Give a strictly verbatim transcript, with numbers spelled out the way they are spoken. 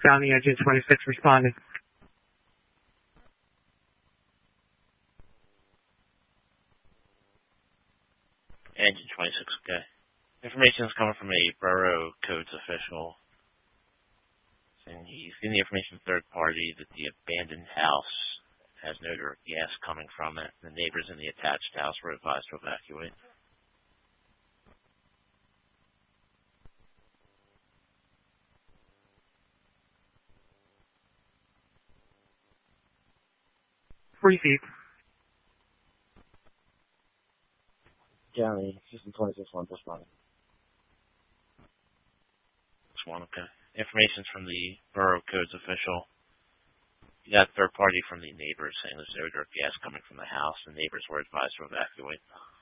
County Engine twenty-six responding. Engine twenty-six, okay. Information is coming from a Borough Codes official. And he's getting the information from third party that the abandoned house has an odor of gas coming from it. The neighbors in the attached house were advised to evacuate. Three feet. County, System twenty-six one, responding. This one, okay. Information's from the Borough Codes official. You got third party from the neighbors saying there's odor of gas coming from the house. The neighbors were advised to evacuate.